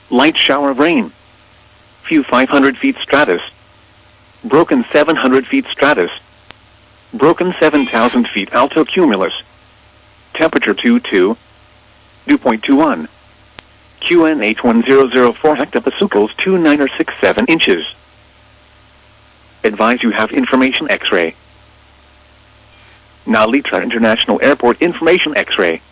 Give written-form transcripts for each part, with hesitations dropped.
Light shower of rain. Few 500 feet stratus. Broken 700 feet stratus. Broken 7,000 feet alto cumulus. Temperature 22. Dew point 21. QNH 1004 hectopascals 2967 inches. Advise you have information X-ray. Nalitra International Airport information X-ray.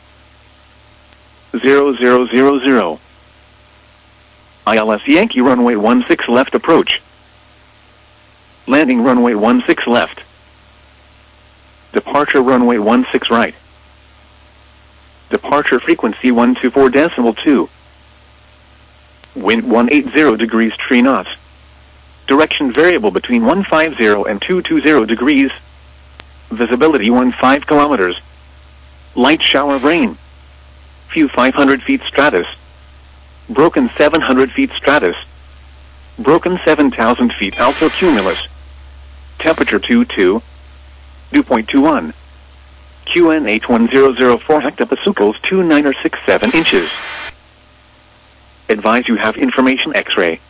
0000. ILS Yankee runway 16 left approach. Landing runway 16 left. Departure runway 16 right. Departure frequency 124.2. Wind 180 degrees 3 knots. Direction variable between 150 and 220 degrees. Visibility 15 kilometers. Light shower of rain. Few 500 feet stratus. Broken 700 feet stratus. Broken 7,000 feet alto cumulus. Temperature 22. Dew point 21. QNH 1004 hectopascals 2967 inches. Advise you have information X-ray.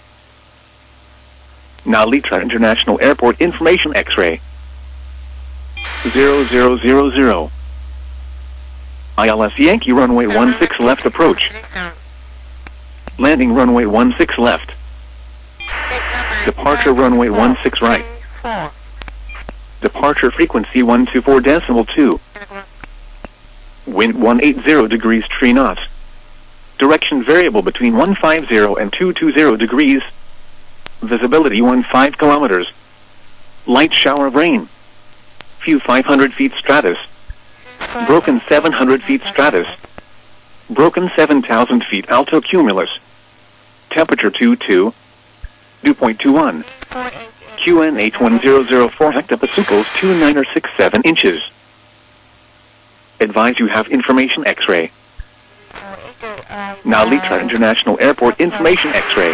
Nalitra International Airport information X-ray. 0000. ILS Yankee runway 16 left approach. Landing runway 16 left. Departure runway 16 right. Departure frequency 124.2. Wind 180 degrees 3 knots. Direction variable between 150 and 220 degrees. Visibility 15 kilometers. Light shower of rain. Few 500 feet stratus. Broken 700 feet stratus. Broken 7,000 feet alto cumulus. Temperature 22. Dew point 21. QNH 1004 hectopascals 2967 inches. Advise you have information X-ray. Nalitra International Airport information X-ray.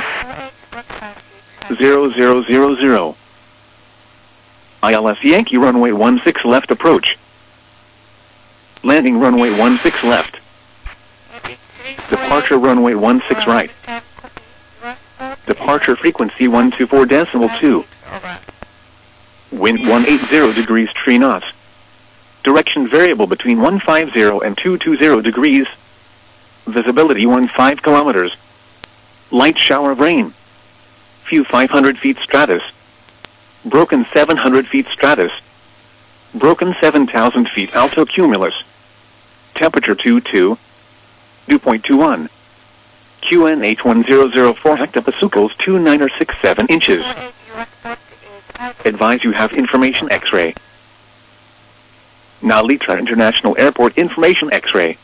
0000. ILS Yankee runway 16 left approach. Landing runway 16 left. Departure runway 16 right. Departure frequency 124.2. Wind 180 degrees 3 knots. Direction variable between 150 and 220 degrees. Visibility 15 kilometers. Light shower of rain. Few 500 feet stratus. Broken 700 feet stratus. Broken 7,000 feet alto cumulus. Temperature 22. Dew point 21. QNH 1004 hectopascals 2967 inches. Advise you have information X-ray. Nalitra International Airport information X-ray.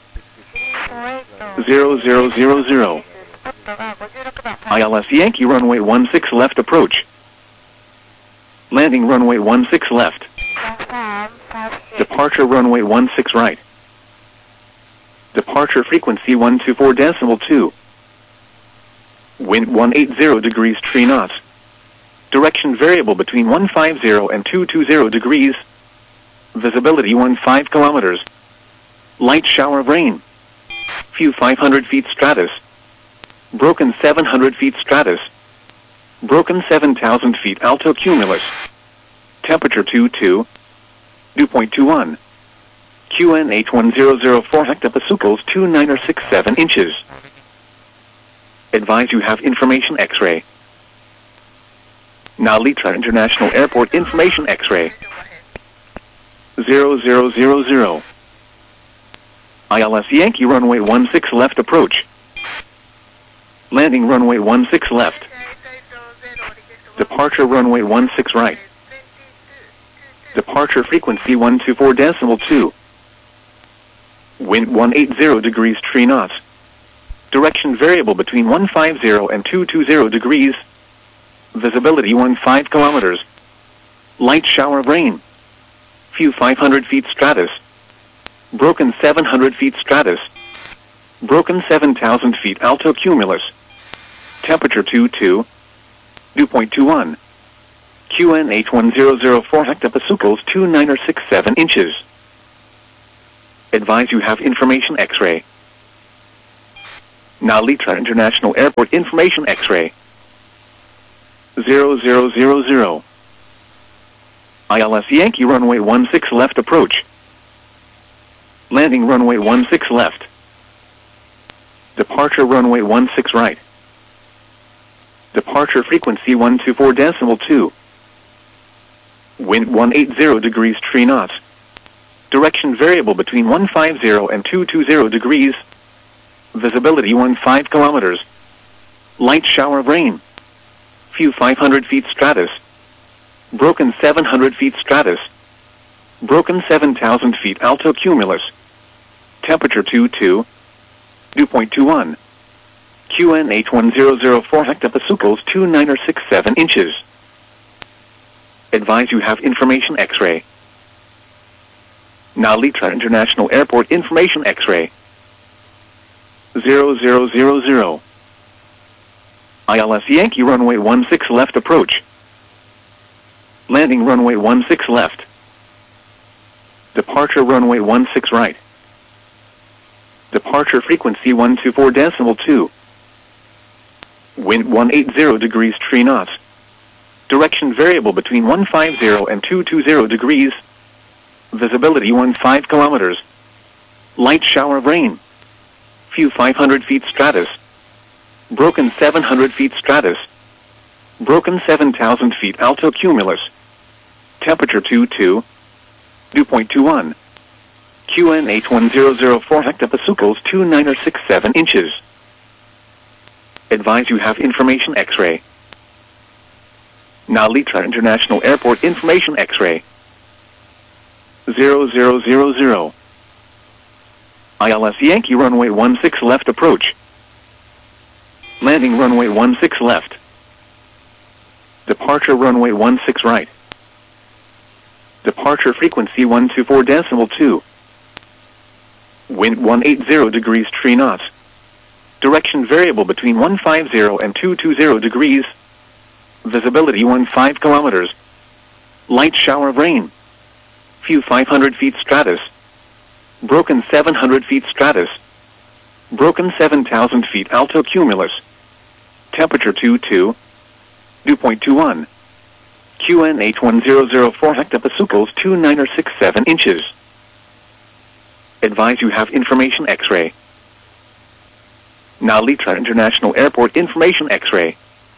0000. ILS Yankee runway 16 left approach. Landing runway 16 left. Departure runway 16 right. Departure frequency 124.2. Wind 180 degrees 3 knots. Direction variable between 150 and 220 degrees. Visibility 15 kilometers. Light shower of rain. Few 500 feet stratus. Broken 700 feet stratus. Broken 7,000 feet alto cumulus. Temperature 22. Dew point 21. QNH 1004 hectopascals 2967 inches. Advise you have information X-ray. Nalitra International Airport information X-ray. 0000. ILS Yankee runway 16 left approach. Landing runway 16 left. Departure runway 16 right. Departure frequency 124.2. Wind 180 degrees 3 knots. Direction variable between 150 and 220 degrees. Visibility 15 kilometers. Light shower of rain. Few 500 feet stratus. Broken 700 feet stratus. Broken 7,000 feet alto cumulus. Temperature 22. Dew point 21. QNH 1004 hectopascals 2967 inches. Advise you have information X-ray. Nalitra International Airport Information X-ray 0000. ILS Yankee runway 16 left approach. Landing runway 16 left. Departure runway 16 right. Departure frequency 124.2. Wind 180 degrees 3 knots. Direction variable between 150 and 220 degrees. Visibility 15 kilometers. Light shower of rain. Few 500 feet stratus. Broken 700 feet stratus. Broken 7,000 feet alto cumulus. Temperature 22. Dew point 21. QNH1004 hectopascals 2967 inches. Advise you have information X-ray. Nalitra International Airport Information X-ray 0000. ILS Yankee runway 16 left approach. Landing runway 16 left. Departure runway 16 right. Departure frequency 124.2. Wind 180 degrees 3 knots. Direction variable between 150 and 220 degrees. Visibility 15 kilometers. Light shower of rain. Few 500 feet stratus. Broken 700 feet stratus. Broken 7,000 feet alto cumulus. Temperature 22. Dew point 21. QNH1004 hectopascals 2967 inches. Advise you have information X-ray. Nalitra International Airport Information X-ray 0000. ILS Yankee runway 16 left approach. Landing runway 16 left. Departure runway 16 right. Departure frequency 124.2. Wind 180 degrees 3 knots. Direction variable between 150 and 220 degrees. Visibility 15 kilometers. Light shower of rain. Few 500 feet stratus. Broken 700 feet stratus. Broken 7,000 feet alto cumulus. Temperature 22. Dew point 21. QNH1004 hectopascals 2967 inches. Advise you have information X-ray. Nalitra International Airport Information X-ray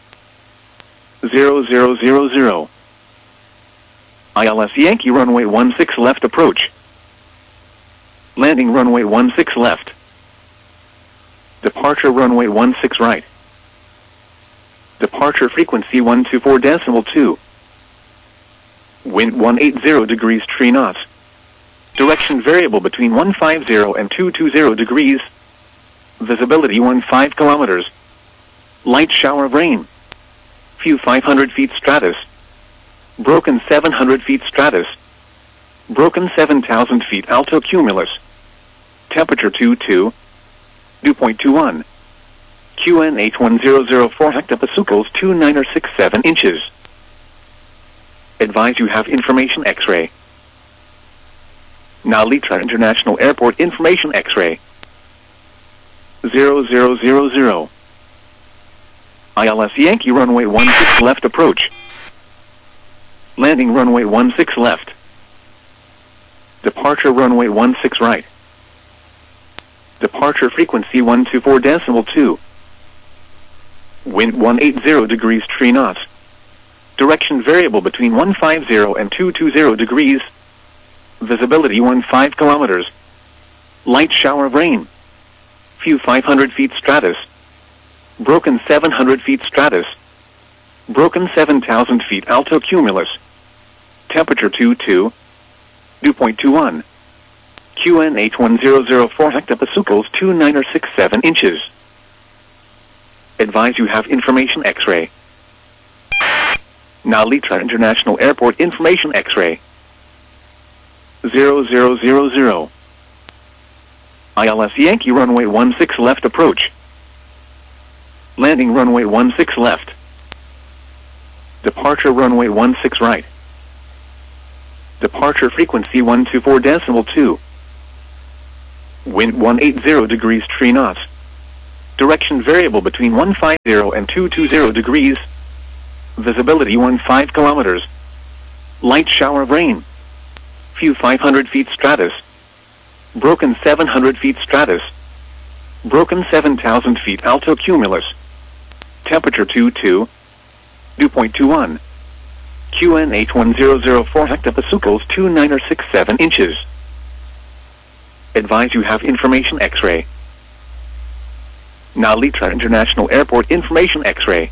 0000. ILS Yankee runway 16 left approach. Landing runway 16 left. Departure runway 16 right. Departure frequency 124.2. Wind 180 degrees 3 knots. Direction variable between 150 and 220 degrees. Visibility 15 kilometers. Light shower of rain. Few 500 feet stratus. Broken 700 feet stratus. Broken 7,000 feet alto cumulus. Temperature 22. Dew point 21. QNH1004 hectopascals 2967 inches. Advise you have information X-ray. Nalitra International Airport Information X-ray 0000. ILS Yankee runway 16 left approach. Landing runway 16 left. Departure runway 16 right. Departure frequency 124.2. Wind 180 degrees 3 knots. Direction variable between 150 and 220 degrees. Visibility 15 kilometers. Light shower of rain. Few 500 feet stratus. Broken 700 feet stratus. Broken 7,000 feet alto cumulus. Temperature 22. Dew point 21. QNH1004 hectopascals 2967 inches. Advise you have information X-ray. Nalitra International Airport Information X-ray 0000. ILS Yankee runway 16 left approach. Landing runway 16 left. Departure runway 16 right. Departure frequency 124.2. Wind 180 degrees 3 knots. Direction variable between 150 and 220 degrees. Visibility 15 kilometers. Light shower of rain. Few 500 feet stratus. Broken 700 feet stratus. Broken 7,000 feet alto cumulus. Temperature 22. Dew point 21. QN 81004 hectopascals 2967 inches. Advise you have information X-ray. Nalitra International Airport information X-ray.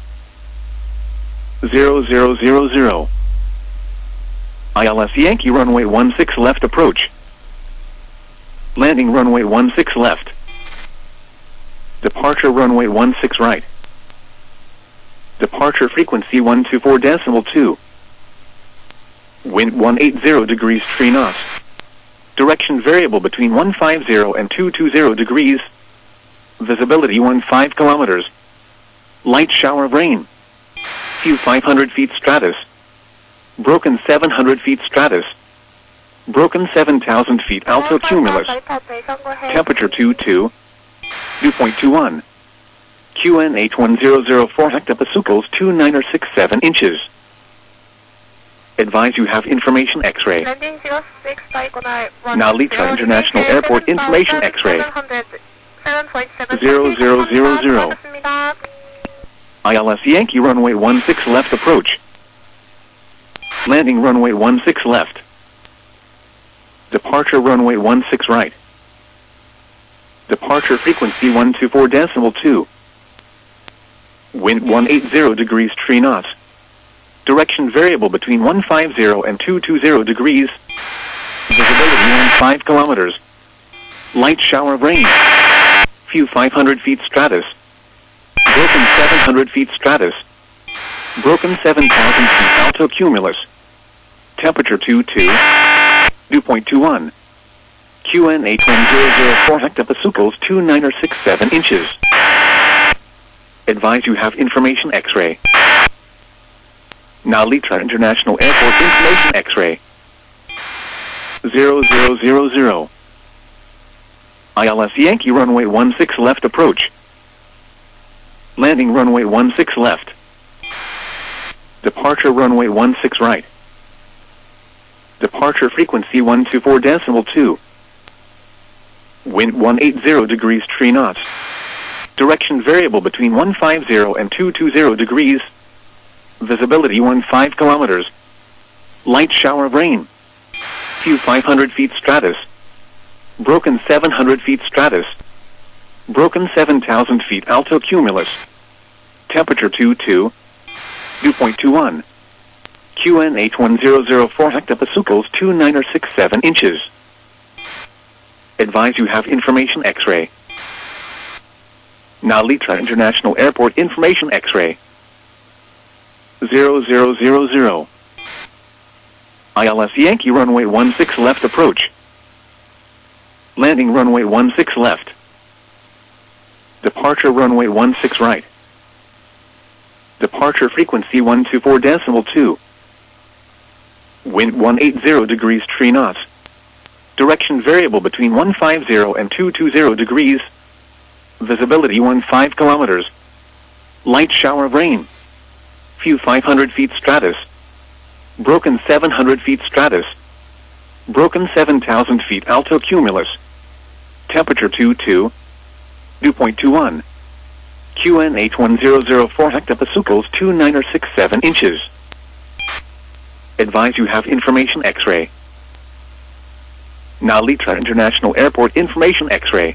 0000. ILS Yankee runway 16 left approach. Landing runway 16 left. Departure runway 16 right. Departure frequency 124.2. Wind 180 degrees 3 knots. Direction variable between 150 and 220 degrees. Visibility 15 kilometers. Light shower of rain. Few 500 feet stratus. Broken 700 feet stratus. Broken 7,000 feet alto cumulus. Temperature 22. Dew point 21. QN 81004 hectopascals 2967 inches. Advise you have information X-ray. Nalitra International Airport information X-ray. 0000. ILS Yankee runway 16 left approach. Landing runway 16 left. Departure runway 16 right. Departure frequency 124.2. Wind 180 degrees 3 knots. Direction variable between 150 and 220 degrees. Visibility 15 kilometers. Light shower of rain. Few 500 feet stratus. Broken 700 feet stratus. Broken 7,000 feet alto cumulus. Temperature 22. Dew point 21. QN 81004 hectopascals 2967 inches. Advise you have information X-ray. Nalitra International Airport information X-ray. 0000. ILS Yankee runway 16 left approach. Landing runway 16 left. Departure runway 16 right. Departure frequency 124.2. Wind 180 degrees 3 knots. Direction variable between 150 and 220 degrees. Visibility 15 kilometers. Light shower of rain. Few 500 feet stratus. Broken 700 feet stratus. Broken 7,000 feet alto cumulus. Temperature 22. Dew point 21. QN 81004 hectopascals 2967 inches. Advise you have information X-ray. Nalitra International Airport information X-ray. 0000. ILS Yankee runway 16 left approach. Landing runway 16 left. Departure runway 16 right. Departure frequency 124.2. Wind 180 degrees 3 knots. Direction variable between 150 and 220 degrees. Visibility 15 kilometers. Light shower of rain. Few 500 feet stratus. Broken 700 feet stratus. Broken 7,000 feet alto cumulus. Temperature 22. Dew point 21. QN 81004 hectopascals 2967 inches. Advise you have information X-ray. Nalitra International Airport information X-ray.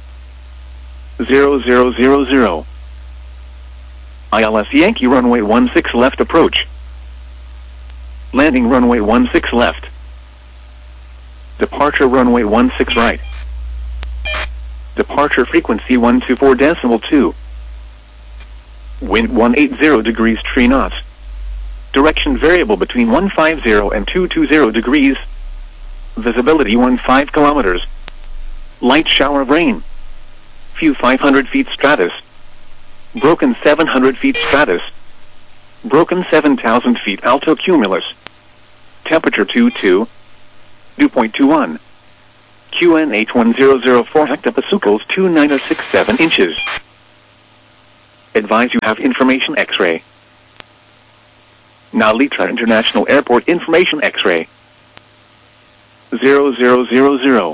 0000. ILS Yankee runway 16 left approach. Landing runway 16 left. Departure runway 16 right. Departure frequency 124.2. Wind 180 degrees 3 knots. Direction variable between 150 and 220 degrees. Visibility 15 kilometers. Light shower of rain. Few 500 feet stratus. Broken 700 feet stratus. Broken 7,000 feet alto cumulus. Temperature 22. Dew point 21. QN 81004 hectopascals 2967 inches. Advise you have information X-ray. Narita International Airport information X-ray. 0000.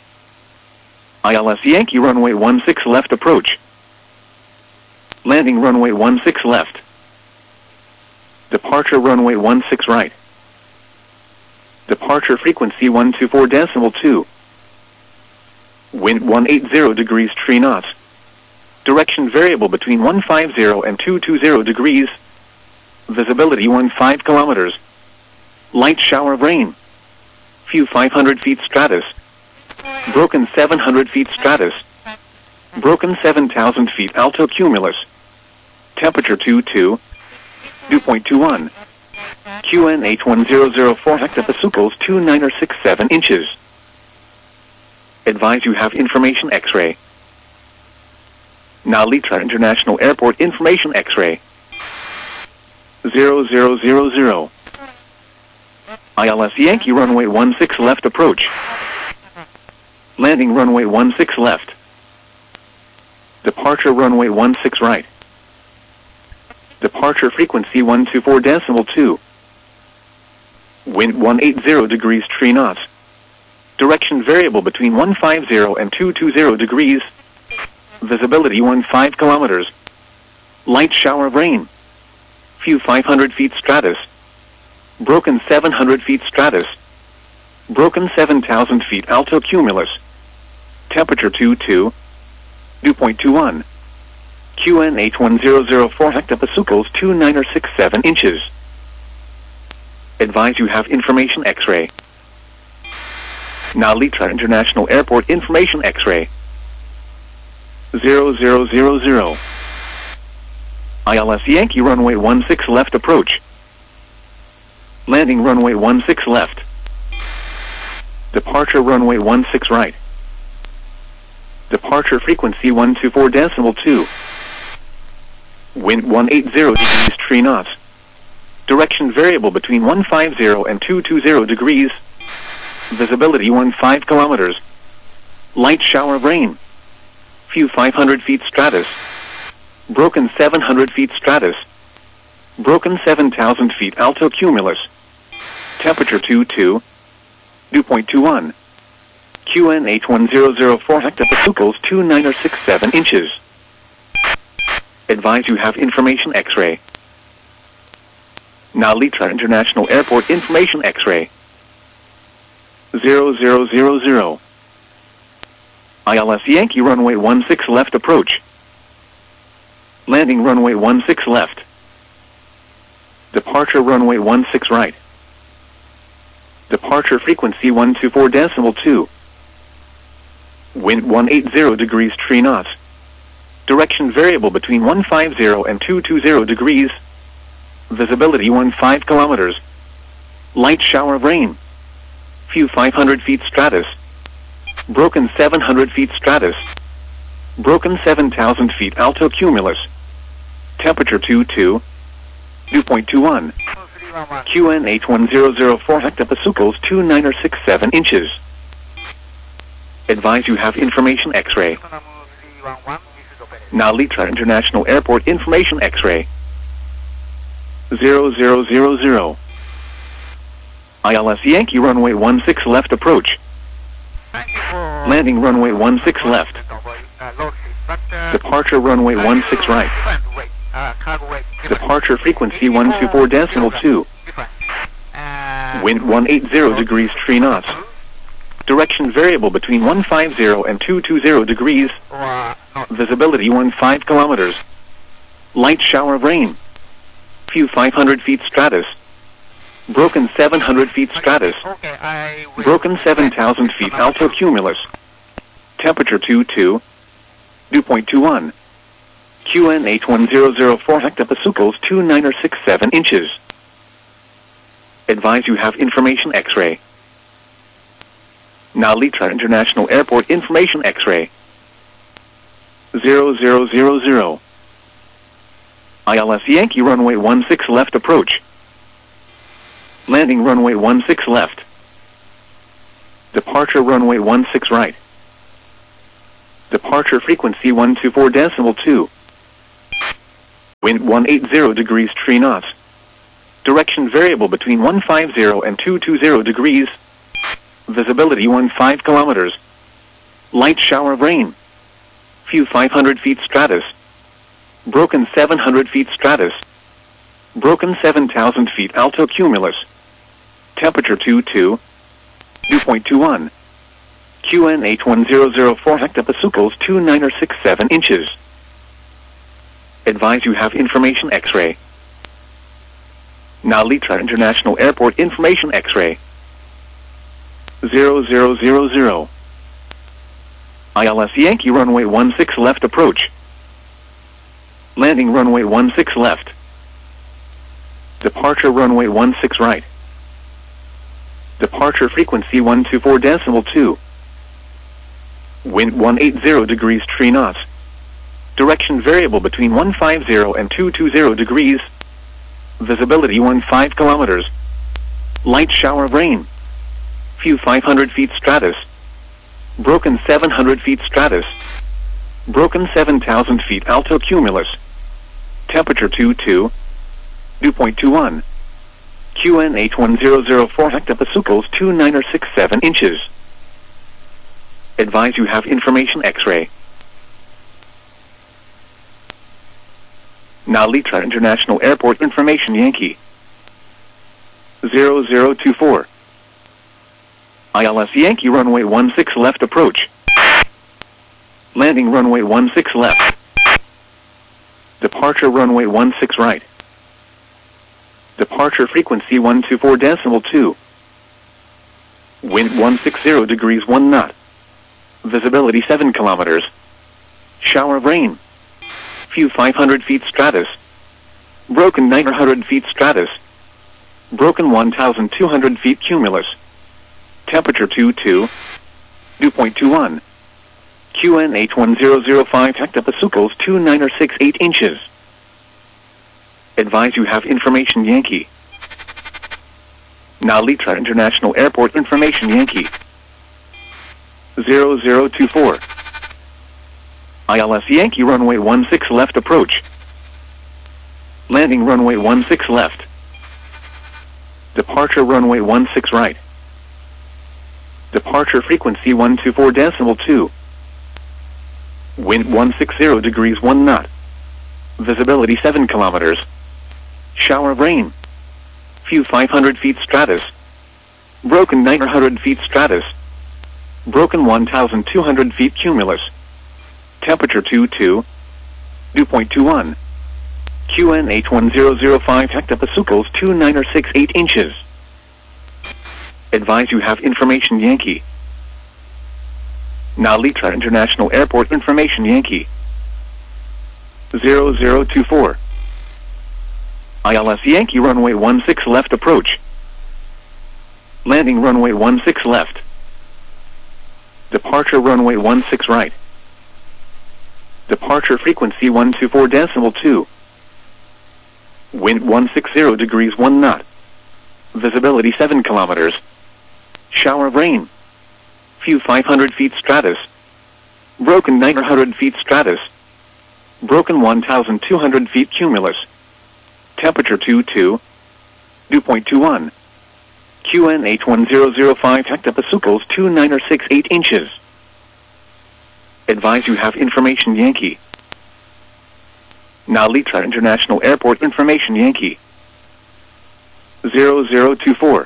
ILS Yankee runway 16 left approach. Landing runway 16 left. Departure runway 16 right. Departure frequency 124.2. Wind 180 degrees 3 knots. Direction variable between 150 and 220 degrees. Visibility 15 kilometers. Light shower of rain. Few 500 feet stratus. Broken 700 feet stratus. Broken 7,000 feet alto cumulus. Temperature 22. Dew point 21. QNH1004 hectopascals 2967 inches. Advise you have information X-ray. Narita International Airport information X-ray. 0000. ILS Yankee runway 16 left approach. Landing runway 16 left. Departure runway 16 right. Departure frequency 124.2. Wind 180 degrees 3 knots. Direction variable between 150 and 220 degrees. Visibility 15 kilometers. Light shower of rain. Few 500 feet stratus. Broken 700 feet stratus. Broken 7,000 feet alto cumulus. Temperature 22. Dew point 21. QNH1004 hectopascals 2967 inches. Advise you have information X-ray. Narita International Airport information X-ray. 0000. ILS Yankee runway 16 left approach. Landing runway 16 left. Departure runway 16 right. Departure frequency 124.2. Wind 180 degrees 3 knots. Direction variable between 150 and 220 degrees. Visibility 15 kilometers. Light shower of rain. Few 500 feet stratus. Broken 700 feet stratus. Broken 7,000 feet alto cumulus. Temperature 22. Dew point 21. QNH1004 hectopascals 2967 inches. Advise you have information X-ray. Narita International Airport information X-ray. 0000. ILS Yankee runway 16 left approach. Landing runway 16 left. Departure runway 16 right. Departure frequency 124.2. Wind 180 degrees 3 knots. Direction variable between 150 and 220 degrees. Visibility 15 kilometers. Light shower of rain. Few 500 feet stratus. Broken 700 feet stratus. Broken 7,000 feet alto cumulus. Temperature 22. Dew point 21. QNH1004 hectopascals 2967 inches. Advise you have information X-ray. Narita International Airport information X-ray. 0000. ILS Yankee runway 16 left approach. Landing runway 16 left. Departure runway 16 right. Departure frequency 124.2. Wind 180 degrees 3 knots. Direction variable between 150 and 220 degrees. Visibility 15 kilometers. Light shower of rain. Few 500 feet stratus. Broken 700 feet stratus. Broken 7,000 feet alto cumulus. Temperature 22. Dew point 21. QNH1004 hectopascals 2967 inches. Advise you have information X-ray. Narita International Airport information X-ray. 0000. ILS Yankee runway 16 left approach. Landing runway 16 left. Departure runway 16 right. Departure frequency 124.2. Wind 180 degrees 3 knots. Direction variable between 150 and 220 degrees. Visibility 15 kilometers. Light shower of rain. Few 500 feet stratus. Broken 700 feet stratus. Broken 7,000 feet alto cumulus. Temperature 22. Dew point 21. QN 81004 hectopascals 2967 inches. Advise you have information X-ray. Nalitra International Airport information X-ray. 0000. ILS Yankee runway 16 left approach. Landing runway 16 left. Departure runway 16 right. Departure frequency 124.2. Wind 180 degrees 3 knots. Direction variable between 150 and 220 degrees. Visibility 15 kilometers. Light shower of rain. Few 500 feet stratus. Broken 700 feet stratus. Broken 7,000 feet alto cumulus. Temperature 22. Dew point 21. QN 81004 hectopascals 2967 inches. Advise you have information X-ray. Nalitra International Airport information Yankee. 0024. ILS Yankee runway 16 left approach. Landing runway 16 left. Departure runway 16 right. Departure frequency 124.2. Wind 160 degrees 1 knot. Visibility 7 kilometers. Shower of rain. Few 500 feet stratus. Broken 900 feet stratus. Broken 1,200 feet cumulus. Temperature 22. Dew point 21. QN 81005 hectopascals 2968 inches. Advise you have information Yankee. Nalitra International Airport information Yankee. 0024. ILS Yankee runway 16 left approach. Landing runway 16 left. Departure runway 16 right. Departure frequency 124.2. Wind 160 degrees 1 knot. Visibility 7 kilometers. Shower of rain. Few 500 feet stratus. Broken 900 feet stratus. Broken 1,200 feet cumulus. Temperature 22. Dew point 21. QN 81005 hectopascals 2968 inches. Advise you have information Yankee. Nalitra International Airport information Yankee. 0024. ILS Yankee runway 16 left approach. Landing runway 16 left. Departure runway 16 right. Departure frequency 124.2. Wind 160 degrees 1 knot. Visibility 7 kilometers. Shower of rain. Few 500 feet stratus. Broken 900 feet stratus. Broken 1,200 feet cumulus. Temperature 22. Dew point 21. QN 81005 hectopascals 2968 inches. Advise you have information Yankee. Nalitra International Airport information Yankee. 0024.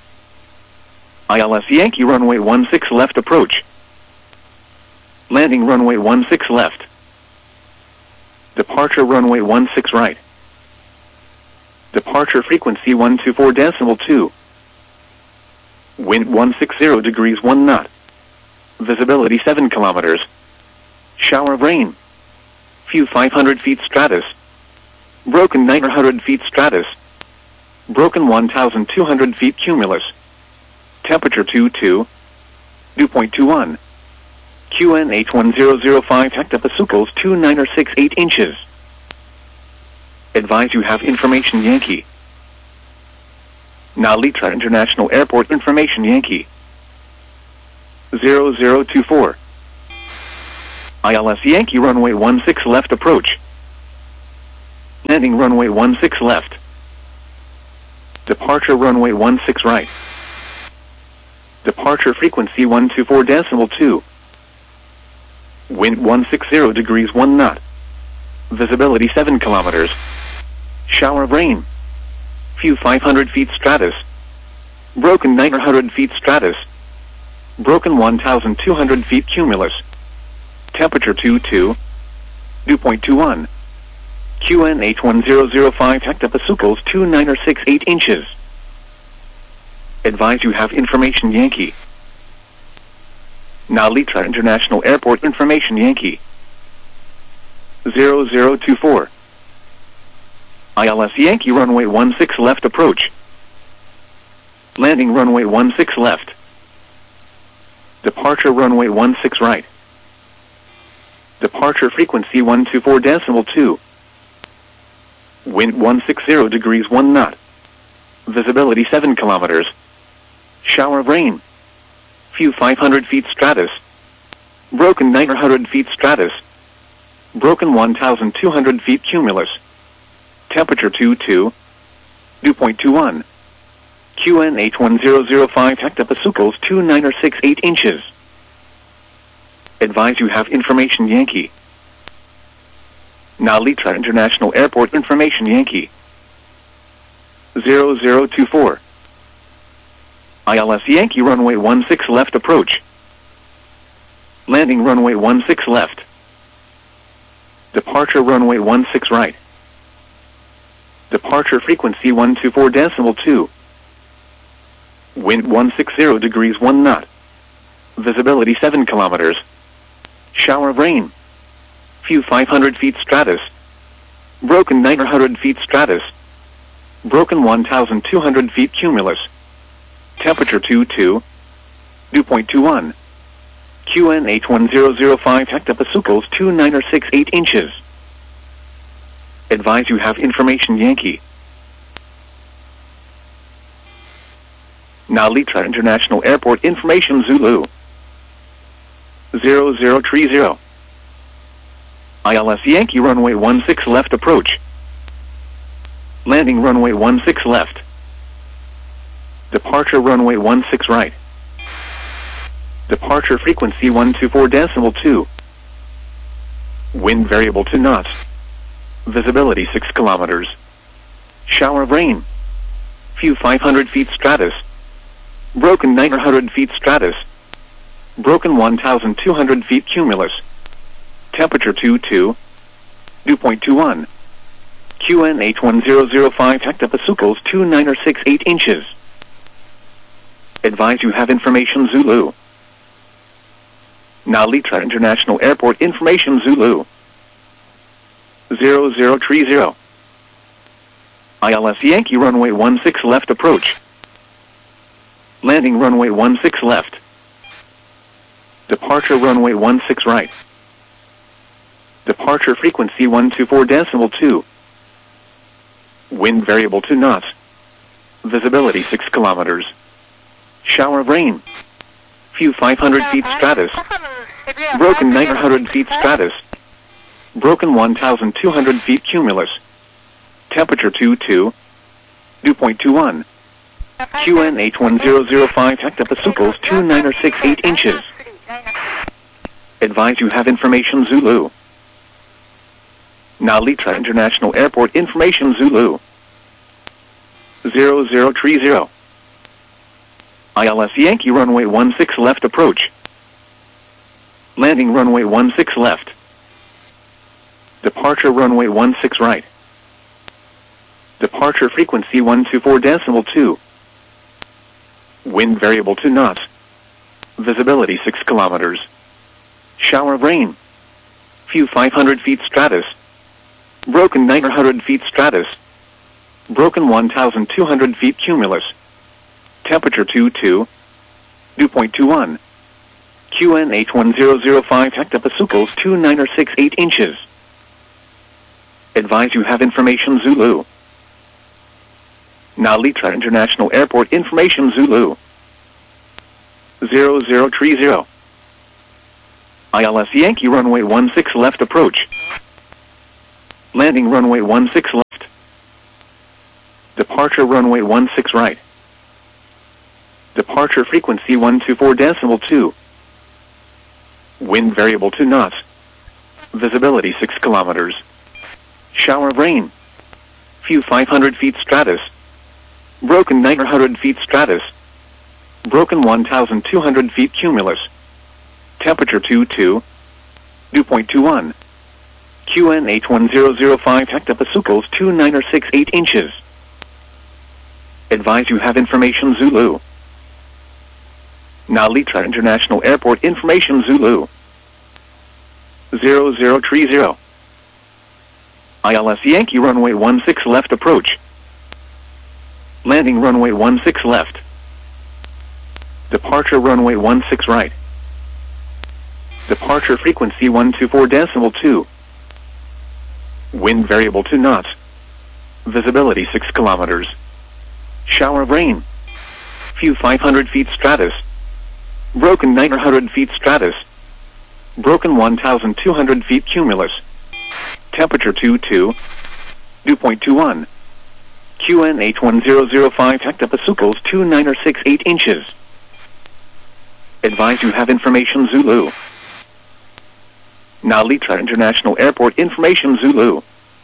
ILS Yankee runway 16 left approach. Landing runway 16 left. Departure runway 16 right. Departure frequency 124.2. Wind 160 degrees 1 knot. Visibility 7 kilometers. Shower of rain. Few 500 feet stratus. Broken 900 feet stratus. Broken 1,200 feet cumulus. Temperature 22. Dew point 21. QN 81005 hectopascals 2968 inches. Advise you have information Yankee. Nalitra International Airport information Yankee. 0024. ILS Yankee runway 16 left approach. Landing runway 16 left. Departure runway 16 right. Departure frequency 124.2. Wind 160 degrees 1 knot. Visibility 7 kilometers. Shower of rain. Few 500 feet stratus. Broken 900 feet stratus. Broken 1,200 feet cumulus. Temperature 22. Dew point 21. QNH1005 hectopascals 2968 inches. Advise you have information Yankee. Nalitra International Airport information Yankee. 0024. ILS Yankee runway 16 left approach. Landing runway 16 left. Departure runway 16 right. Departure frequency 124.2. Wind 160 degrees 1 knot. Visibility 7 kilometers. Shower of rain. Few 500 feet stratus. Broken 900 feet stratus. Broken 1,200 feet cumulus. Temperature 22. Dew point 21. QNH1005 hectopascals 2968 inches. Advise you have information Yankee. Nalitra International Airport information Yankee. 0024. ILS Yankee runway 16 left approach. Landing runway 16 left. Departure runway 16 right. Departure frequency 124.2. Wind 160 degrees 1 knot. Visibility 7 kilometers. Shower of rain. Few 500 feet stratus. Broken 900 feet stratus. Broken 1,200 feet cumulus. Temperature 22. Dew point 21. QNH1005 hectopascals 2968 inches. Advise you have information Yankee. Nalitra International Airport information Zulu. 0030. ILS Yankee runway 16 left approach. Landing runway 16 left. Departure runway 16 right. Departure frequency 124.2. Wind variable to knots. Visibility 6 kilometers. Shower of rain. Few 500 feet stratus. Broken 900 feet stratus. Broken 1,200 feet cumulus. Temperature 22. Dew point 21. QNH1005 hectopascals 2968 inches. Advise you have information Zulu. Nalitra International Airport information Zulu. 0030. ILS Yankee runway 16 left approach. Landing runway 16 left. Departure runway 16 right. Departure frequency 124.2. Wind variable to knots. Visibility 6 kilometers. Shower of rain. Few 500 feet stratus. Broken 900 feet stratus. Broken 1,200 feet cumulus. Temperature 22. Dew point 21. QNH1005 hectopascals 2968 inches. Advise you have information Zulu. Nalitra International Airport information Zulu. 0030. ILS Yankee runway 16 left approach. Landing runway 16 left. Departure runway 16 right. Departure frequency 124.2. Wind variable to knots. Visibility 6 kilometers. Shower of rain. Few 500 feet stratus. Broken 900 feet stratus. Broken 1,200 feet cumulus. Temperature 22. Dew point 21. QNH1005 hectopascals 2968 inches. Advise you have information Zulu. Nalitra International Airport information Zulu. 0030. ILS Yankee runway 16 left approach. Landing runway 16 left. Departure runway 16 right. Departure frequency 124.2. Wind variable to knots. Visibility 6 kilometers. Shower of rain. Few 500 feet stratus. Broken 900 feet stratus. Broken 1,200 feet cumulus. Temperature 22. Dew point 21. QNH 1005 hectopascals 2968 inches. Advise you have information Zulu. Nalitra International Airport information Zulu. 0030. ILS Yankee runway 16 left approach. Landing runway 16 left. Departure runway 16 right. Departure frequency 124.2. Wind variable to knots. Visibility 6 kilometers. Shower of rain. Few 500 feet stratus. Broken 900 feet stratus. Broken 1,200 feet cumulus. Temperature 22. Dew point 21. QNH 1005 hectopascals 2968 inches. Advise you have information Zulu. Nalitra International Airport information Zulu.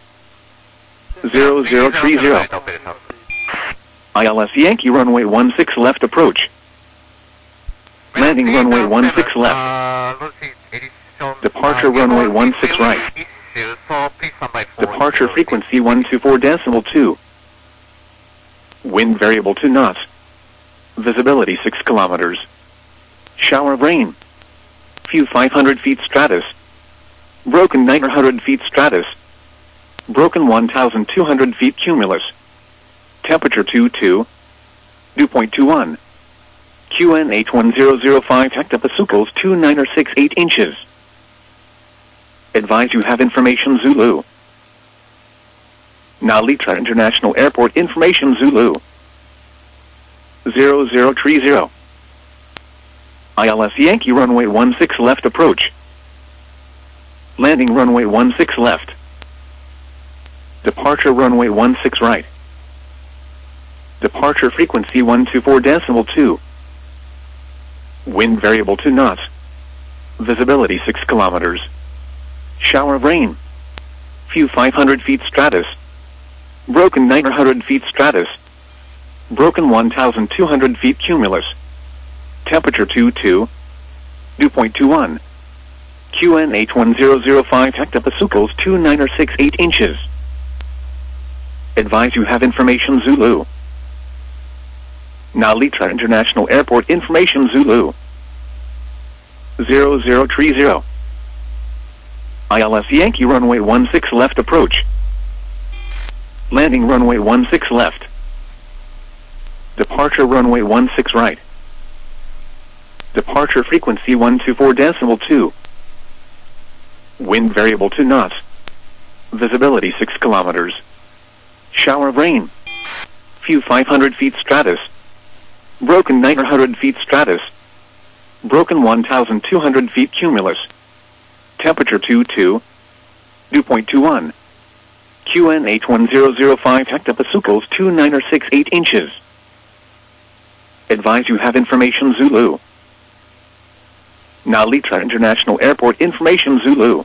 0030. ILS Yankee runway 16 left approach. Landing runway 16 left. Departure runway 16 right. Departure frequency 124.2. Wind variable to knots. Visibility 6 kilometers. Shower of rain. Few 500 feet stratus. Broken 900 feet stratus. Broken 1,200 feet cumulus. Temperature 22. Dew point 21. QNH 1005 hectopascals 2968 inches. Advise you have information Zulu. Nalitra International Airport information Zulu. 0030. ILS Yankee runway 16 left approach. Landing runway 16 left. Departure runway 16 right. Departure frequency 124.2. Wind variable to knots. Visibility 6 kilometers. Shower of rain. Few 500 feet stratus. Broken 900 feet stratus. Broken 1,200 feet cumulus. Temperature 22. Dew point 21. QNH 1005 hectopascals 2968 inches. Advise you have information Zulu. Nalitra International Airport information Zulu. 0030. ILS Yankee runway 16 left approach. Landing runway 16 left. Departure runway 16 right. Departure frequency 124.2. Wind variable to knots. Visibility 6 kilometers. Shower of rain. Few 500 feet stratus. Broken 900 feet stratus. Broken 1,200 feet cumulus. Temperature 22. Dew point 21. QNH 1005 hectopascals 2968 inches. Advise you have information Zulu. Nalitra International Airport information Zulu.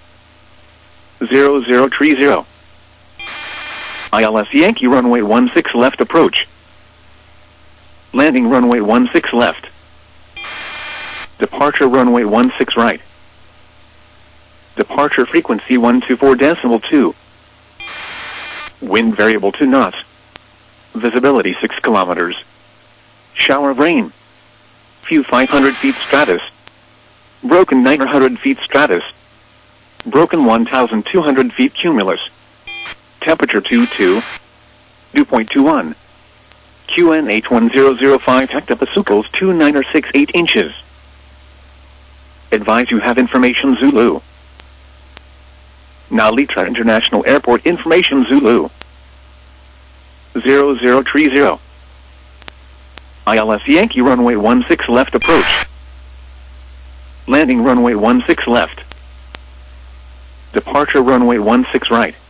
0030. ILS Yankee runway 16 left approach. Landing runway 16 left. Departure runway 16 right. Departure frequency 124.2. Wind variable to knots. Visibility 6 kilometers. Shower of rain. Few 500 feet stratus. Broken 900 feet stratus. Broken 1,200 feet cumulus. Temperature 22. Dew point 21. QNH 1005 hectopascals 2968 inches. Advise you have information Zulu. Nalitra International Airport information Zulu. 0030. ILS Yankee runway 16 left approach. Landing runway 16 left. Departure runway 16 right.